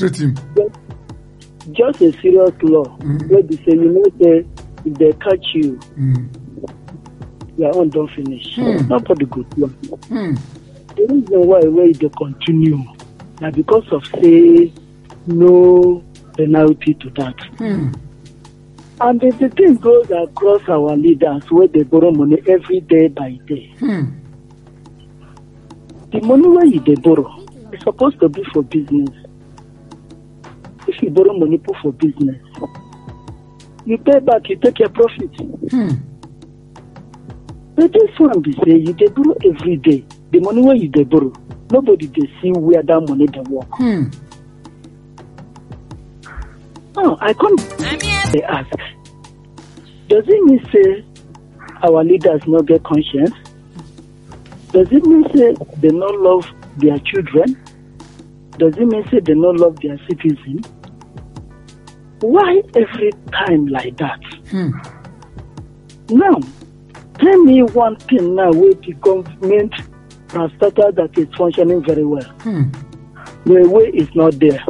frustrate him. Just a serious law. Where they say, say, if they catch you, your own don't finish. Not for the good one. The reason why they continue now because of say no penalty to that. And the thing goes across our leaders where they borrow money every day by day. The money where they borrow is supposed to be for business. If you borrow money for business, you pay back, you take your profit. But this one be say you borrow every day. The money where you borrow, nobody they see where that money they work. Oh, I can't they ask. Does it mean say our leaders not get conscience? Does it mean say they not love their children? Does it mean say they not love their citizens? Why every time like that? Now, tell me one thing now where the government has started that is functioning very well. The way is not there.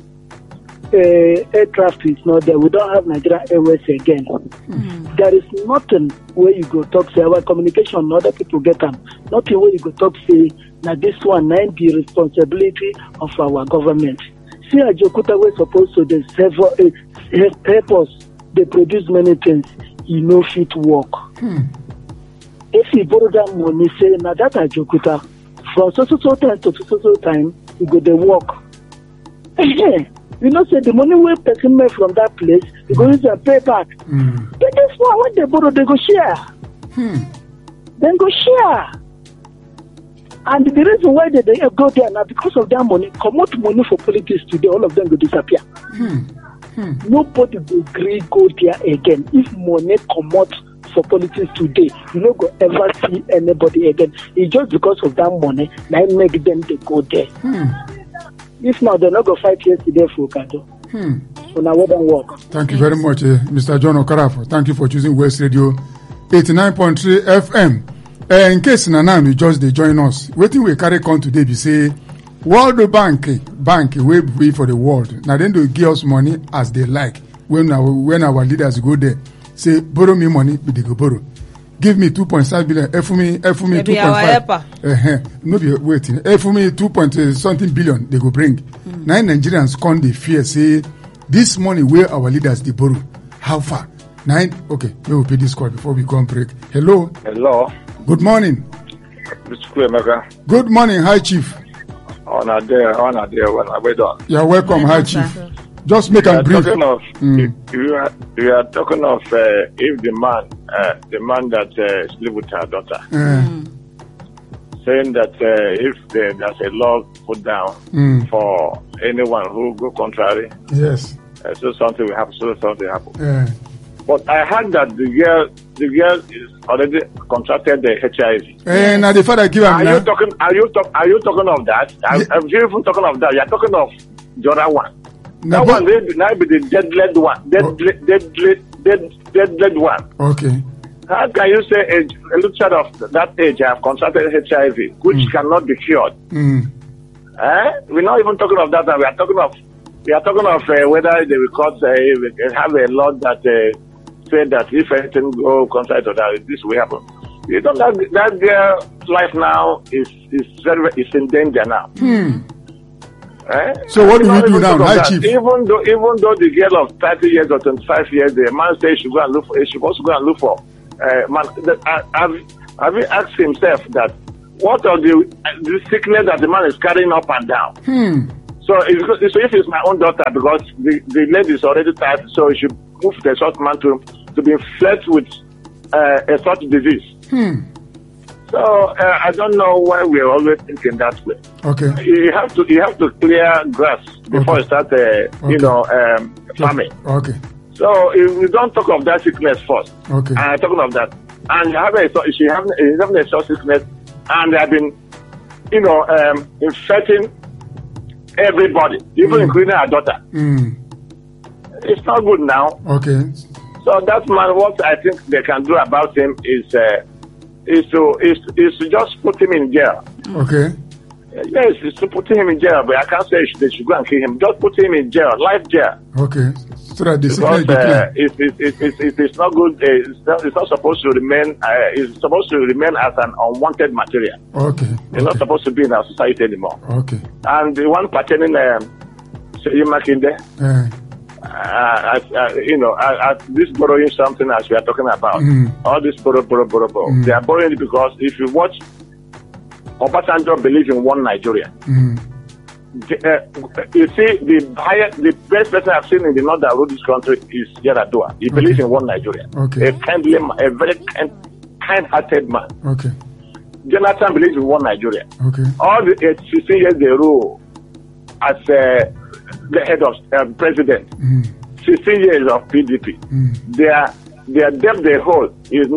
Aircraft is not there. We don't have Nigeria Airways again. There is nothing where you go talk say our communication, other people get them. Nothing where you go talk say now this one now the responsibility of our government. See Ajokuta was supposed to the help us. They produce many things. You know fit work. If you borrow that money, say now that Ajokuta from so time to so time you go the work. You know, say the money we person made from that place, you go use and pay back. But this one, when they borrow, they go share. Then go share. And the reason why they go there now, because of that money, come out money for politics today, all of them will disappear. Nobody will agree go there again. If money come out for politics today, you don't go ever see anybody again. It's just because of that money, that make them they go there. If not, they're not going to fight yesterday for Kato. So now we don't work. Thank you very much, Mr. John Okarafo. Thank you for choosing West Radio 89.3 FM. In case now you just they join us, waiting we carry on today be say World Bank will be for the world. Now then they give us money as they like. When our leaders go there, say borrow me money, but they go borrow. Give me 2.5 billion. For me 2.5. No be waiting. For me 2.something billion they go bring. Now Nigerians come the fear say this money where our leaders they borrow. How far? Okay, we will pay this call before we go on break. Hello. Good morning. Good morning, High Chief. On a day when I wait on. You're welcome, High Chief. Just make a brief. You are talking of if the man that sleep with her daughter, saying that if there's a law put down for anyone who go contrary, yes, so something will happen. But I heard that the girl is already contracted the HIV. And now the father give him. Are you talking of that? Are you even talking of that? You are talking of the other one. That one now be the deadly one. Okay. How can you say a little child of that age have contracted HIV, which cannot be cured? We're not even talking of that. We are talking of whether they will have a law that say that if anything go contrary to that, this will happen. You know that girl's life now is in danger now. So what do we do now, High Chief? Even though the girl of 30 years or 25 years, the man says she should also go and look for have you asked himself that what are the sickness that the man is carrying up and down? So if it's my own daughter, because the lady is already tired, so she should move the short man to be infected with a such disease. So I don't know why we're always thinking that way. Okay. You have to clear grass before you start farming. Okay. So if we don't talk of that sickness first. Okay. And talking of that, and she's having a short sickness, and they have been, infecting everybody, even including her daughter. It's not good now. Okay. So that man, what I think they can do about him is to just put him in jail. Okay. Yes, it's to put him in jail, but I can't say they should go and kill him. Just put him in jail, life jail. Okay. So that the Because it's not good. It's not supposed to remain. It's supposed to remain as an unwanted material. Okay. It's not supposed to be in our society anymore. Okay. And the one pertaining Seyi Makinde, this borrowing something as we are talking about, all this borrow. They are borrowing it because if you watch, Obasanjo believes in one Nigeria. You see, the best person I've seen in the north that ruled this country is Yar'Adua. He believes in one Nigeria. Okay. A very kind-hearted man. Okay. Jonathan believes in one Nigeria. Okay. All the 16 years they rule as the head of president, 16 years of PDP, their debt they hold is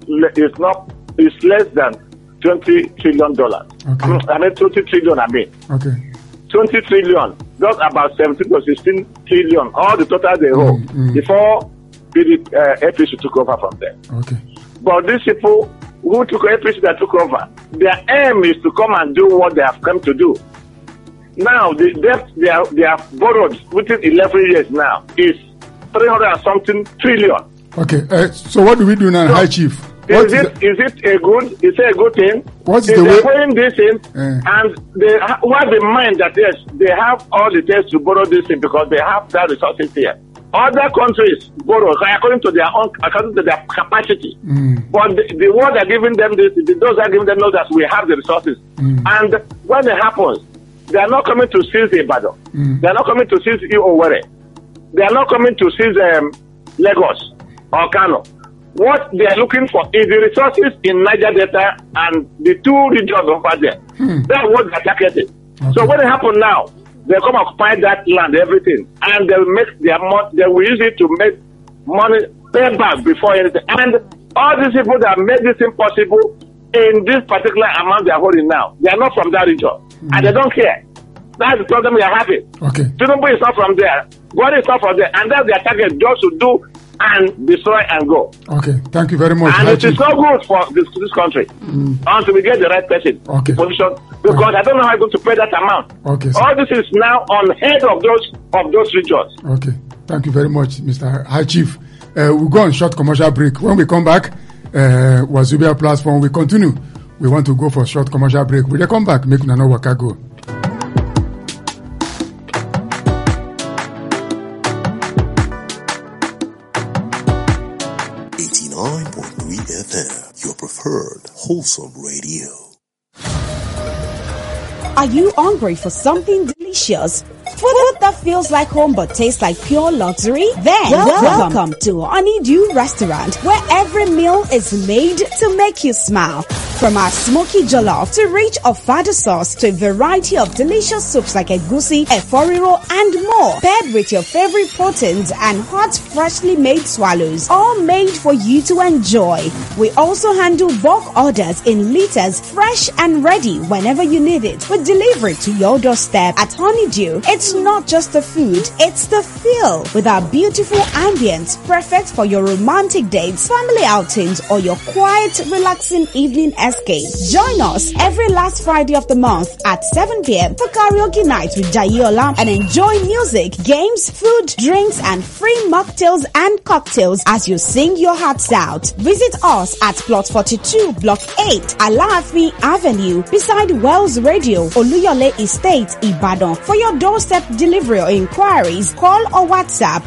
less than $20 trillion. Okay. I mean 20 trillion. Okay. 20 trillion, just about 17 to 16 trillion, all the total they hold before APC took over from them. Okay. But these people who took APC that took over, their aim is to come and do what they have come to do. Now, the debt they have borrowed within 11 years now is 300 and something trillion. Okay. So what do we do now, High Chief? Is it a good thing? What's if the way? They're going this in, and they have in mind that yes, they have all the things to borrow this in because they have that resources here. Other countries borrow according to their capacity. But the world are giving them this, those are giving them know that we have the resources. And when it happens, they are not coming to seize Ibadan. They are not coming to seize Owerri. They are not coming to seize Lagos or Kano. What they are looking for is the resources in Niger Delta and the two regions over there. That's what they are targeting. Okay. So when it happens now, they come occupy that land, everything, and they will make their money. They will use it to make money pay back before anything. And all these people that made this impossible in this particular amount they are holding now, they are not from that region, and they don't care. That's the problem we are having. Okay. Tinubu is not from there. God is not from there, and that's their target, just to do and destroy and go. Okay, thank you very much. And it is not good for this country until we get the right person in position, because I don't know how I'm going to pay that amount. Okay, all this is now on head of those regions. Okay, thank you very much, Mr. High Chief. We'll go on short commercial break. When we come back, Wazobia platform, we continue. We want to go for a short commercial break. When they come back, make Nano Waka go. Your preferred wholesome radio. Are you hungry for something delicious? Food that feels like home but tastes like pure luxury? Then welcome to Honeydew Restaurant, where every meal is made to make you smile. From our smoky jollof to rich ofada sauce to a variety of delicious soups like egusi, eforiro, and more, paired with your favorite proteins and hot, freshly made swallows, all made for you to enjoy. We also handle bulk orders in liters, fresh and ready whenever you need it, with delivery to your doorstep. At Honeydew, it's not just the food, it's the feel. With our beautiful ambience, perfect for your romantic dates, family outings, or your quiet, relaxing evening escape. Join us every last Friday of the month at 7 p.m. for karaoke night with Jayola and enjoy music, games, food, drinks, and free mocktails and cocktails as you sing your hearts out. Visit us at Plot 42, Block 8, Alaafin Avenue, beside Wells Radio, Oluyole Estate, Ibadan. For your doorstep delivery or inquiries, call or WhatsApp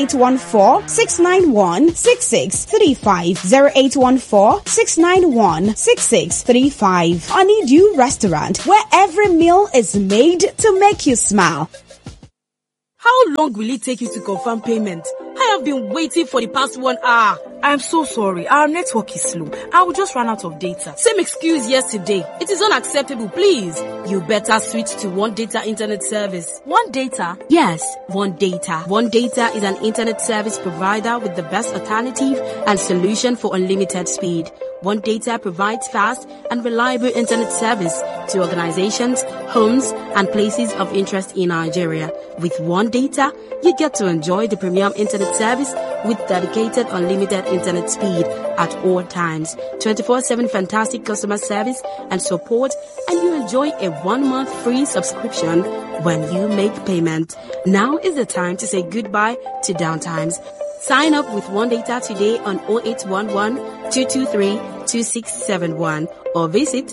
0814-691-6635, 0814-691-6635. Honeydew Restaurant, where every meal is made to make you smile. How long will it take you to confirm payment? I have been waiting for the past 1 hour. I'm so sorry. Our network is slow. I will just run out of data. Same excuse yesterday. It is unacceptable, please. You better switch to One Data Internet Service. One Data? Yes, One Data. One Data is an internet service provider with the best alternative and solution for unlimited speed. One Data provides fast and reliable internet service to organizations, homes, and places of interest in Nigeria. With One Data, you get to enjoy the premium internet service with dedicated unlimited internet speed at all times, 24/7 fantastic customer service and support, and you enjoy a 1-month free subscription when you make payment. Now is the time to say goodbye to downtimes. Sign up with One Data today on 0811 223 2671 or visit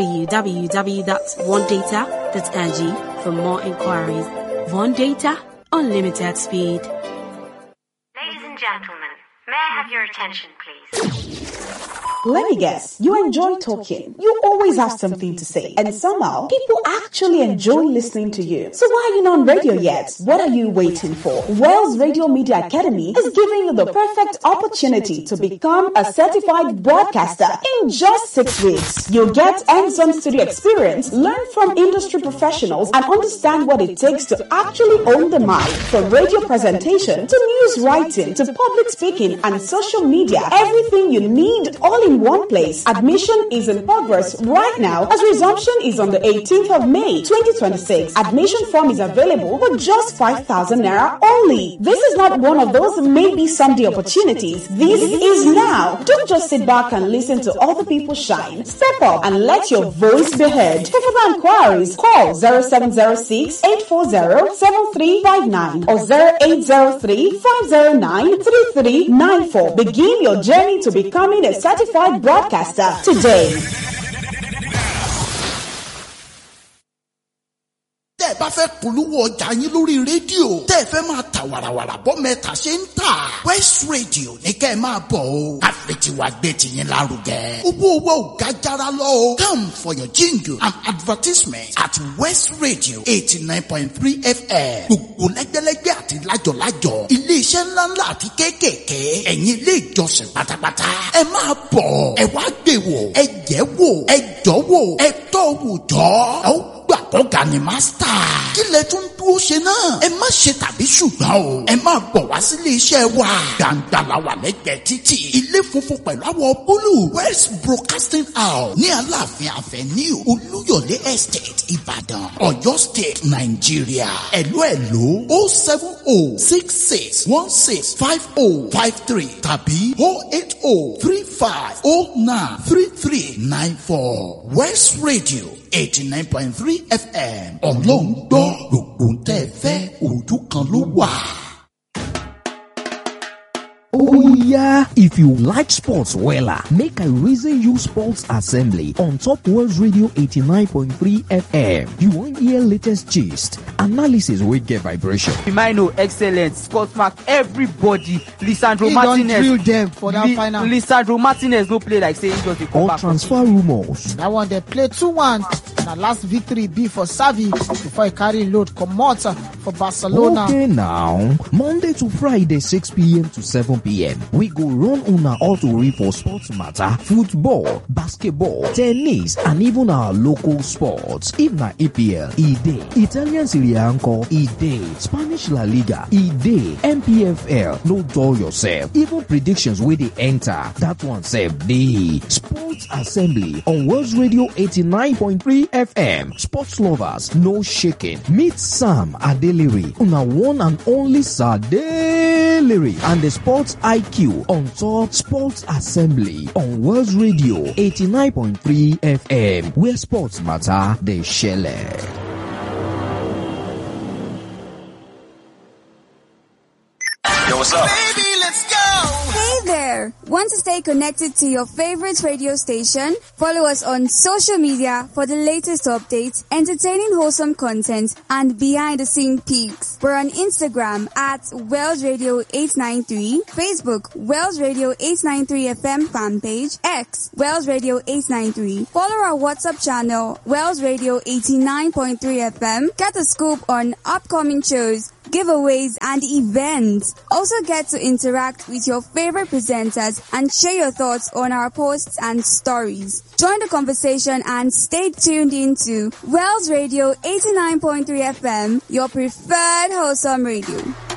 www.onedata.ng for more inquiries. One Data, unlimited speed. Ladies and gentlemen, may I have your attention, please? Let me guess, you enjoy talking. You always have something to say. And somehow, people actually enjoy listening to you. So why are you not on radio yet? What are you waiting for? Wells Radio Media Academy is giving you the perfect opportunity to become a certified broadcaster in just 6 weeks. You'll get hands-on studio experience, learn from industry professionals, and understand what it takes to actually own the mic. From radio presentation to news writing to public speaking and social media, everything you need all in one place. Admission is in progress right now as resumption is on the 18th of May 2026. Admission form is available for just 5,000 naira only. This is not one of those maybe someday opportunities. This is now. Don't just sit back and listen to other people shine. Step up and let your voice be heard. For further inquiries, call 0706 840 7359 or 0803 509 3394. Begin your journey to becoming a certified broadcaster today. tẹ́ ẹ bá fẹ́ polówó ọjà yín lórí rédíò tẹ́ ẹ fẹ́ máa ta wàràwàrà bọ́ mẹ́ta ṣe ń tà West Radio ní kẹ́ ẹ máa bọ̀ o àfẹ̀tiwa gbé tiyín lárugẹ. owó owó ò ga jára lọ o. come for your jingle and advertisement at West Radio 89.3 FM. gbogbo lẹ́gbẹ́lẹ́gbẹ́ àti lájọ̀lájọ̀ iléeṣẹ́ ńláńlá àti kéékèèké ẹ̀yin ilé ìjọsìn pátápátá ẹ máa bọ̀ ẹ wá gbé wò ẹ jẹ́ wò ẹ jọ́ wò ẹ tọ́ wò jọ́ ẹ ó gbà kọ́ga ni mástà. kí lẹ tún dúró ṣe náà. ẹ má ṣe tàbí ṣùgbọ́n o. ẹ máa bọ̀ wá sílé iṣẹ́ wa. gbàǹgbà la wà lẹ́gbẹ̀ẹ́ títì. ilé funfun pẹ̀lú àwọ̀ búlù. West Broadcasting House ní Aláàfin Avenue Olúyọ̀lé Estate Ìbàdàn Ọ̀yọ́ State Nàìjíríà. ẹ̀lú 07066165053 tàbí 08035093394 West Radio 89.3 FM. Ọlọ́run gbọ́ gbogbo tẹ́ fẹ́ ojú kan ló wà. Oh yeah, if you like sports wella, make I reason you Sports Assembly on Top World Radio 89.3 FM. You want hear latest gist, analysis wey get vibration. Firmino excellent, Scott Mark everybody, Lisandro Martinez. He don't drill them for that final. Lisandro Martinez no play like say he just dey come back. Or transfer rumors. That one they play 2-1. Na last victory be for Xavi before he carry load comot for Barcelona. Okay now, Monday to Friday 6 p.m. to 7 p.m. we go run una auto for sports matter, football, basketball, tennis, and even our local sports. If na EPL, e dey. Italian Serie A nko, e dey. Spanish La Liga, e dey. MPFL, no dull yourself. Even predictions wey dey enter, that one sef dey. Sports Assembly on World Radio 89.3 FM. Sports lovers, no shaking. Meet Sam Adeliri, una one and only Sadeliri, and the Sports IQ on top Sports Assembly on World Radio 89.3 FM, where sports matter, they share. Yo, what's up? Baby, let's go! Hey there! Want to stay connected to your favorite radio station? Follow us on social media for the latest updates, entertaining wholesome content, and behind-the-scene peaks. We're on Instagram at Wells Radio 893, Facebook Wells Radio 893 FM fanpage, X Wells Radio 893. Follow our WhatsApp channel Wells Radio 89.3 FM. Get a scoop on upcoming shows, giveaways, and events. Also get to interact with your favorite presenters and share your thoughts on our posts and stories. Join the conversation and stay tuned into Wells Radio 89.3 FM, your preferred wholesome radio.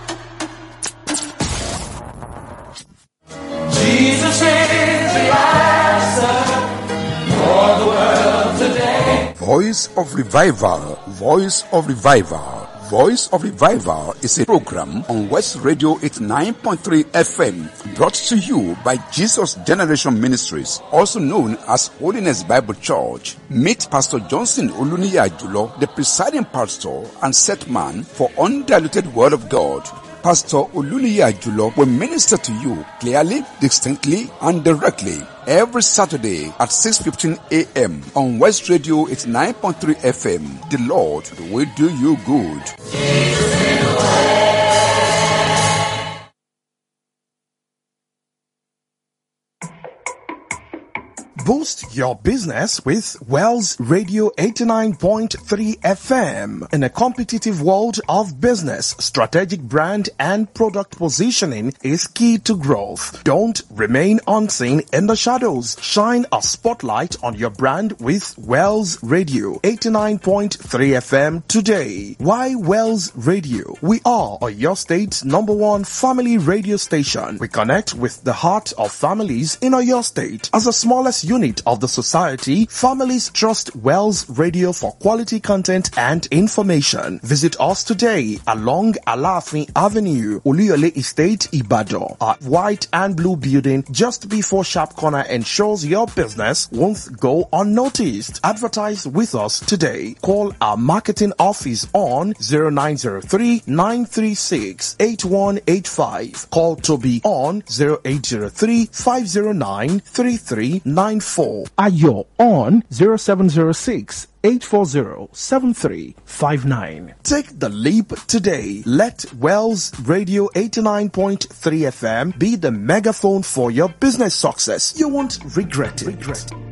Jesus is the answer for the world today. Voice of Revival, Voice of Revival. Voice of Revival is a program on West Radio 89.3 FM brought to you by Jesus Generation Ministries, also known as Holiness Bible Church. Meet Pastor Johnson Oluniyi Ajulo, the presiding pastor and set man for undiluted Word of God. Pastor Oluniyi Ajulo will minister to you clearly, distinctly, and directly every Saturday at 6:15 a.m. on West Radio 89.3 FM. The Lord will do you good. Boost your business with Wells Radio 89.3 FM. In a competitive world of business, strategic brand and product positioning is key to growth. Don't remain unseen in the shadows. Shine a spotlight on your brand with Wells Radio 89.3 FM today. Why Wells Radio? We are your state's #1 family radio station. We connect with the heart of families in your state. As the smallest unit of the society, families trust Wells Radio for quality content and information. Visit us today along Alafin Avenue, Oluyole Estate, Ibadan. Our white and blue building just before Sharp Corner ensures your business won't go unnoticed. Advertise with us today. Call our marketing office on 0903-936-8185. Call Toby on 0803-509-3394. Ayo on 0706-840-7359. Take the leap today. Let Wells Radio 89.3 FM be the megaphone for your business success. You won't regret it.